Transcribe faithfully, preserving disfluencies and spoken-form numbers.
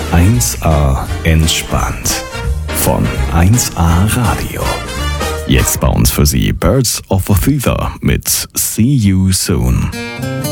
eins a entspannt von eins a Radio. Jetzt bei uns für Sie Birds of a Feather mit See You Soon.